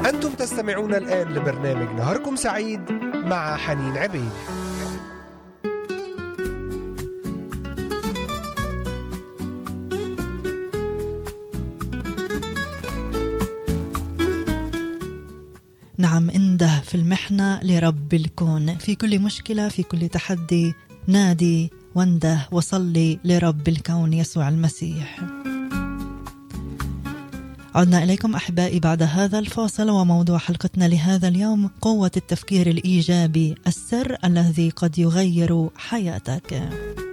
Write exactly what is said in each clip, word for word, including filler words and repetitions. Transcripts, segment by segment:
أنتم تستمعون الآن لبرنامج نهاركم سعيد مع حنين عبيد. نعم، انده في المحنة لرب الكون، في كل مشكلة، في كل تحدي، نادي وانده وصلي لرب الكون يسوع المسيح. عدنا إليكم أحبائي بعد هذا الفاصل، وموضوع حلقتنا لهذا اليوم قوة التفكير الإيجابي، السر الذي قد يغير حياتك.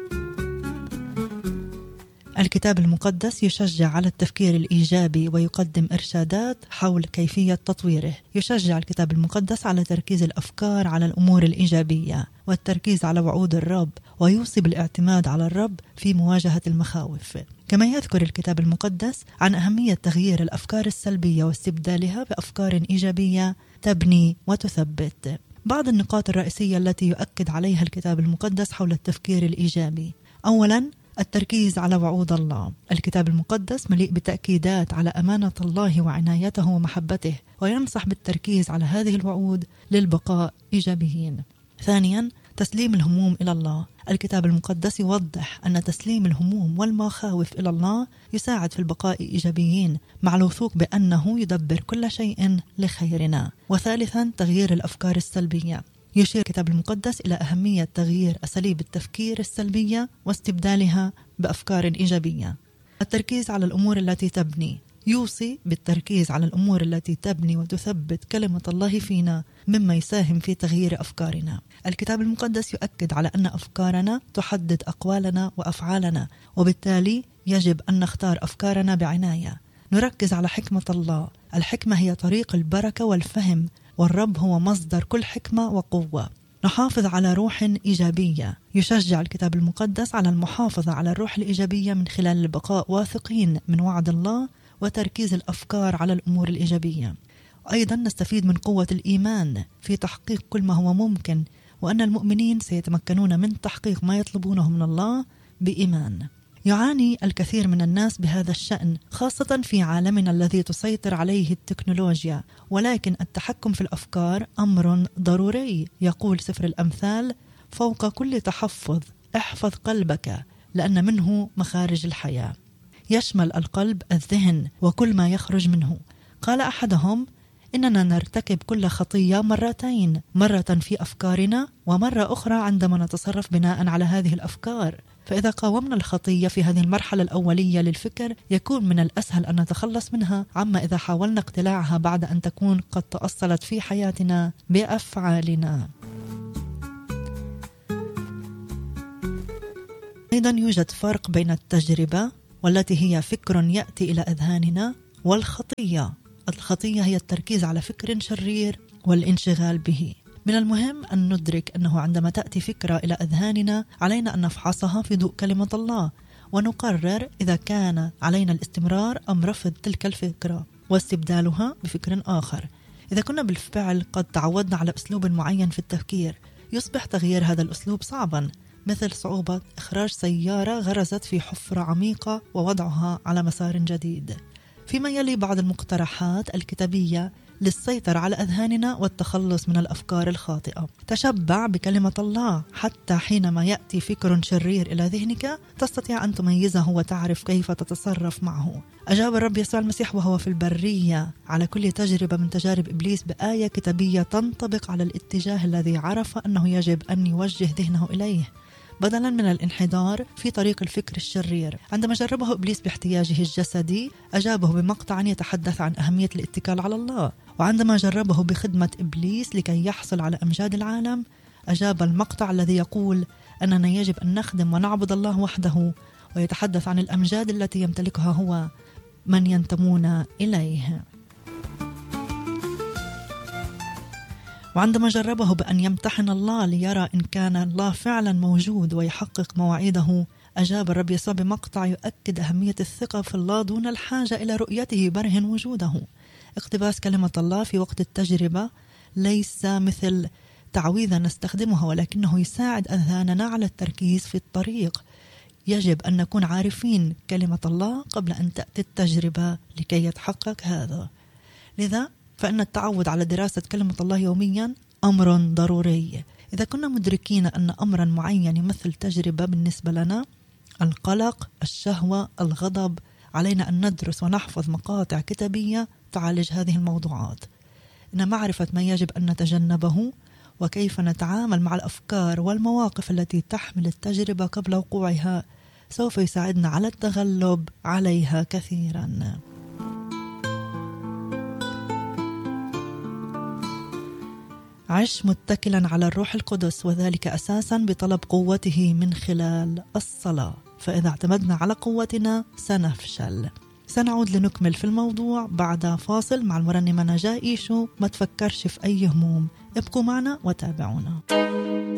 الكتاب المقدس يشجع على التفكير الإيجابي ويقدم إرشادات حول كيفية تطويره. يشجع الكتاب المقدس على تركيز الأفكار على الأمور الإيجابية والتركيز على وعود الرب، ويوصي بالاعتماد على الرب في مواجهة المخاوف. كما يذكر الكتاب المقدس عن أهمية تغيير الأفكار السلبية واستبدالها بأفكار إيجابية تبني وتثبت. بعض النقاط الرئيسية التي يؤكد عليها الكتاب المقدس حول التفكير الإيجابي: أولاً، التركيز على وعود الله. الكتاب المقدس مليء بتأكيدات على أمانة الله وعنايته ومحبته، وينصح بالتركيز على هذه الوعود للبقاء إيجابيين. ثانياً، تسليم الهموم إلى الله. الكتاب المقدس يوضح أن تسليم الهموم والمخاوف إلى الله يساعد في البقاء إيجابيين، مع الوثوق بأنه يدبر كل شيء لخيرنا. وثالثاً، تغيير الأفكار السلبية. يشير الكتاب المقدس إلى أهمية تغيير أساليب التفكير السلبية واستبدالها بأفكار إيجابية. التركيز على الأمور التي تبني. يوصي بالتركيز على الأمور التي تبني وتثبت كلمة الله فينا، مما يساهم في تغيير أفكارنا. الكتاب المقدس يؤكد على أن أفكارنا تحدد أقوالنا وأفعالنا، وبالتالي يجب أن نختار أفكارنا بعناية. نركز على حكمة الله. الحكمة هي طريق البركة والفهم، والرب هو مصدر كل حكمة وقوة. نحافظ على روح إيجابية. يشجع الكتاب المقدس على المحافظة على الروح الإيجابية من خلال البقاء واثقين من وعد الله وتركيز الأفكار على الأمور الإيجابية. أيضا نستفيد من قوة الإيمان في تحقيق كل ما هو ممكن، وأن المؤمنين سيتمكنون من تحقيق ما يطلبونه من الله بإيمان. يعاني الكثير من الناس بهذا الشأن، خاصة في عالمنا الذي تسيطر عليه التكنولوجيا، ولكن التحكم في الأفكار أمر ضروري. يقول سفر الأمثال: فوق كل تحفظ احفظ قلبك، لأن منه مخارج الحياة. يشمل القلب الذهن وكل ما يخرج منه. قال أحدهم: إننا نرتكب كل خطية مرتين، مرة في أفكارنا ومرة أخرى عندما نتصرف بناء على هذه الأفكار. فإذا قاومنا الخطية في هذه المرحلة الأولية للفكر، يكون من الأسهل أن نتخلص منها، عما إذا حاولنا اقتلاعها بعد أن تكون قد تأصلت في حياتنا بأفعالنا. أيضا يوجد فرق بين التجربة، والتي هي فكر يأتي إلى أذهاننا، والخطية. الخطية هي التركيز على فكر شرير والانشغال به. من المهم أن ندرك أنه عندما تأتي فكرة إلى أذهاننا علينا أن نفحصها في ضوء كلمة الله، ونقرر إذا كان علينا الاستمرار أم رفض تلك الفكرة واستبدالها بفكر آخر. إذا كنا بالفعل قد تعودنا على أسلوب معين في التفكير، يصبح تغيير هذا الأسلوب صعبا، مثل صعوبة إخراج سيارة غرزت في حفرة عميقة ووضعها على مسار جديد. فيما يلي بعض المقترحات الكتابية للسيطرة على أذهاننا والتخلص من الأفكار الخاطئة. تشبع بكلمة الله، حتى حينما يأتي فكر شرير إلى ذهنك تستطيع أن تميزه وتعرف كيف تتصرف معه. أجاب الرب يسوع المسيح وهو في البرية على كل تجربة من تجارب إبليس بآية كتابية تنطبق على الاتجاه الذي عرف أنه يجب أن يوجه ذهنه إليه، بدلا من الانحدار في طريق الفكر الشرير. عندما جربه إبليس باحتياجه الجسدي، أجابه بمقطع يتحدث عن أهمية الاتكال على الله. وعندما جربه بخدمة إبليس لكي يحصل على أمجاد العالم، أجاب المقطع الذي يقول أننا يجب أن نخدم ونعبد الله وحده، ويتحدث عن الأمجاد التي يمتلكها هو من ينتمون إليه. وعندما جربه بأن يمتحن الله ليرى إن كان الله فعلا موجود ويحقق مواعيده، أجاب الرب يسوع بمقطع يؤكد أهمية الثقة في الله دون الحاجة إلى رؤيته برهن وجوده. اقتباس كلمة الله في وقت التجربة ليس مثل تعويذة نستخدمها، ولكنه يساعد أذهاننا على التركيز في الطريق. يجب أن نكون عارفين كلمة الله قبل أن تأتي التجربة لكي يتحقق هذا. لذا فإن التعود على دراسة كلمة الله يوميا أمر ضروري. إذا كنا مدركين أن أمرا معين يمثل تجربة بالنسبة لنا، القلق، الشهوة، الغضب، علينا أن ندرس ونحفظ مقاطع كتابية تعالج هذه الموضوعات. إن معرفة ما يجب أن نتجنبه وكيف نتعامل مع الأفكار والمواقف التي تحمل التجربة قبل وقوعها سوف يساعدنا على التغلب عليها كثيرا. عش متكلا على الروح القدس، وذلك أساسا بطلب قوته من خلال الصلاة، فإذا اعتمدنا على قوتنا سنفشل. سنعود لنكمل في الموضوع بعد فاصل مع المرنمة نجاة إيشو. ما تفكرش في أي هموم، ابقوا معنا وتابعونا.